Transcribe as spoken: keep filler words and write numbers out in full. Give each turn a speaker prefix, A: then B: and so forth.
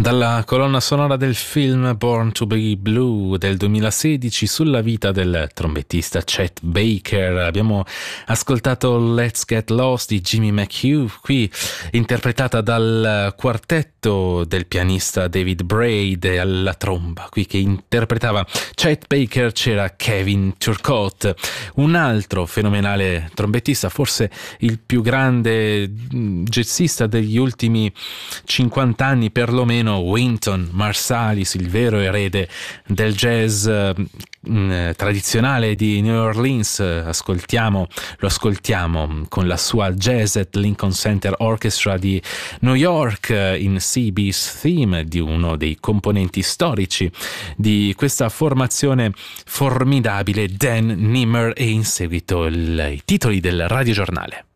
A: Dalla colonna sonora del film Born to Be Blue del duemilasedici sulla vita del trombettista Chet Baker abbiamo ascoltato Let's Get Lost di Jimmy McHugh, qui interpretata dal quartetto del pianista David Braid alla tromba. Qui che interpretava Chet Baker c'era Kevin Turcotte, un altro fenomenale trombettista, forse il più grande jazzista degli ultimi cinquanta anni perlomeno, Wynton Marsalis, il vero erede del jazz eh, tradizionale di New Orleans. Ascoltiamo, lo ascoltiamo con la sua Jazz at Lincoln Center Orchestra di New York in Sea Beast Theme, di uno dei componenti storici di questa formazione formidabile, Dan Nimmer, e in seguito il, i titoli del radiogiornale.